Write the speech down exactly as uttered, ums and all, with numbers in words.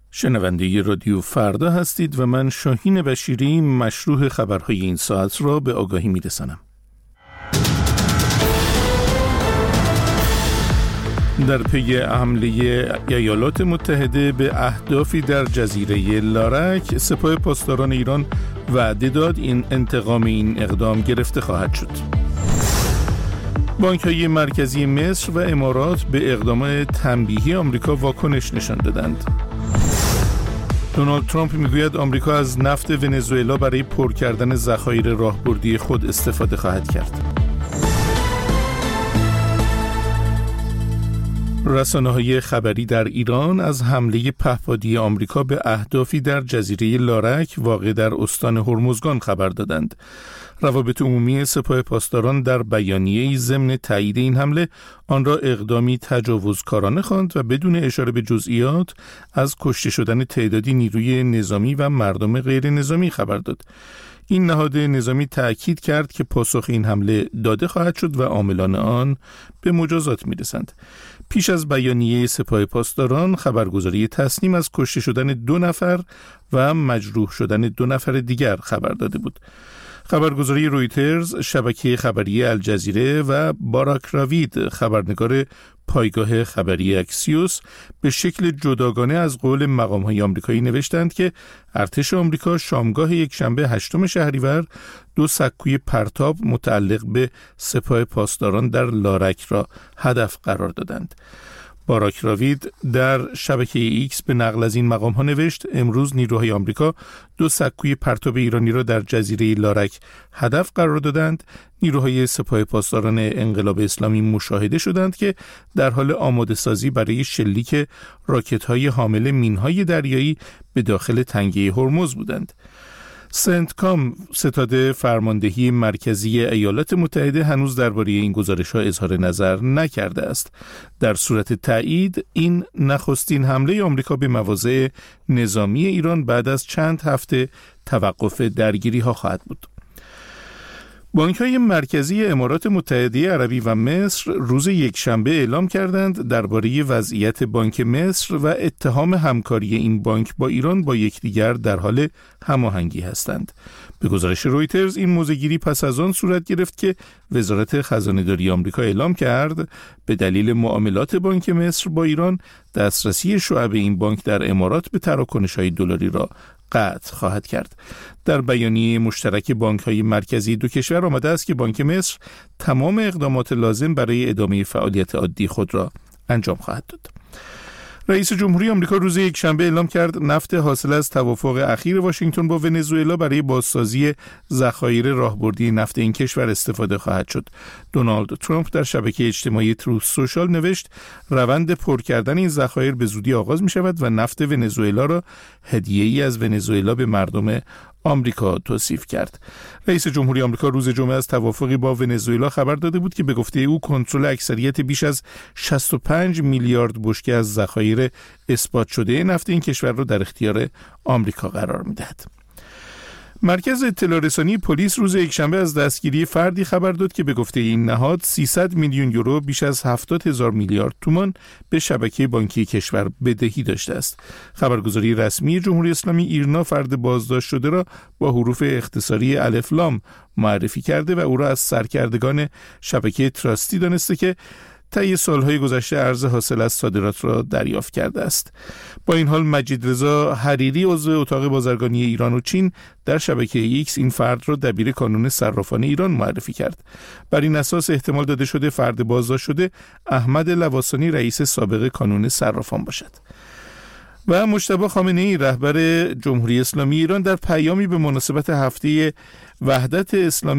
شنونده رادیو فردا هستید و من شاهین بشیری مشروح خبرهای این ساعت را به آگاهی می‌رسانم. در پی حمله ایالات متحده به اهدافی در جزیره لارک، سپاه پاسداران ایران وعده داد این انتقام این اقدام گرفته خواهد شد. بانک‌های مرکزی مصر و امارات به اقدام تنبیهی آمریکا واکنش نشان دادند. دونالد ترامپ میگوید آمریکا از نفت ونزوئلا برای پر کردن ذخایر راهبردی خود استفاده خواهد کرد. رسانه‌های خبری در ایران از حمله پهپادی آمریکا به اهدافی در جزیره لارک واقع در استان هرمزگان خبر دادند. روابط عمومی سپاه پاسداران در بیانیه‌ای ضمن تایید این حمله آن را اقدامی تجاوزکارانه خواند و بدون اشاره به جزئیات از کشته شدن تعدادی نیروی نظامی و مردم غیر نظامی خبر داد. این نهاد نظامی تأکید کرد که پاسخ این حمله داده خواهد شد و عاملان آن به مجازات می‌رسند. پیش از بیانیه سپاه پاسداران، خبرگزاری تسنیم از کشته شدن دو نفر و مجروح شدن دو نفر دیگر خبر داده بود. خبرگزاری رویترز، شبکه خبری الجزیره و باراک راوید، خبرنگار پایگاه خبری اکسیوس، به شکل جداگانه از قول مقام‌های آمریکایی نوشتند که ارتش آمریکا شامگاه یکشنبه هشتم شهریور دو سکوی پرتاب متعلق به سپاه پاسداران در لارک را هدف قرار دادند. باراک راوید در شبکه ایکس به نقل از این مقام ها نوشت: امروز نیروهای آمریکا دو سکوی پرتاب ایرانی را در جزیره لارک هدف قرار دادند. نیروهای سپاه پاسداران انقلاب اسلامی مشاهده شدند که در حال آماده سازی برای شلیک راکت های حامل مینهای دریایی به داخل تنگه هرمز بودند. سنتکام، ستاد فرماندهی مرکزی ایالات متحده، هنوز درباره این گزارش‌ها اظهار نظر نکرده است. در صورت تایید، این نخستین حمله آمریکا به مواضع نظامی ایران بعد از چند هفته توقف درگیری‌ها خواهد بود. بانک‌های مرکزی امارات متحده عربی و مصر روز یکشنبه اعلام کردند درباره وضعیت بانک مصر و اتهام همکاری این بانک با ایران با یکدیگر در حال هماهنگی هستند. به گزارش رویترز، این موضع‌گیری پس از آن صورت گرفت که وزارت خزانه‌داری آمریکا اعلام کرد به دلیل معاملات بانک مصر با ایران، دسترسی شعب این بانک در امارات به تراکنش‌های دلاری را قطع خواهد کرد. در بیانیه مشترک بانک‌های مرکزی دو کشور آمده است که بانک مصر تمام اقدامات لازم برای ادامه فعالیت عادی خود را انجام خواهد داد. رئیس جمهوری آمریکا روز یکشنبه اعلام کرد نفت حاصل از توافق اخیر واشنگتن با ونزوئلا برای بازسازی ذخایر راهبردی نفت این کشور استفاده خواهد شد. دونالد ترامپ در شبکه اجتماعی تروث سوشال نوشت: روند پر کردن این ذخایر به زودی آغاز می شود و نفت ونزوئلا را هدیه‌ای از ونزوئلا به مردم آمریکا توصیف کرد. رئیس جمهوری آمریکا روز جمعه از توافقی با ونزوئلا خبر داده بود که به گفته او کنترل اکثریت بیش از شصت و پنج میلیارد بشکه از ذخایر اثبات شده نفت این کشور را در اختیار آمریکا قرار می‌دهد. مرکز اطلاع رسانی پلیس روز یکشنبه از دستگیری فردی خبر داد که به گفته این نهاد سیصد میلیون یورو، بیش از هفتاد هزار میلیارد تومان به شبکه بانکی کشور بدهی داشته است. خبرگزاری رسمی جمهوری اسلامی ایرنا فرد بازداشت شده را با حروف اختصاری الف لام معرفی کرده و او را از سرکردگان شبکه تراستی دانسته که طی سالهای گذشته ارز حاصل از صادرات را دریافت کرده است. با این حال مجید رضا حریری، عضو اتاق بازرگانی ایران و چین، در شبکه ایکس این فرد را دبیر کانون صرافان ایران معرفی کرد. بر این اساس احتمال داده شده فرد بازداشت شده احمد لواسانی، رئیس سابق کانون صرافان باشد. و مجتبی خامنه‌ای، رهبر جمهوری اسلامی ایران، در پیامی به مناسبت هفته وحدت اسلامی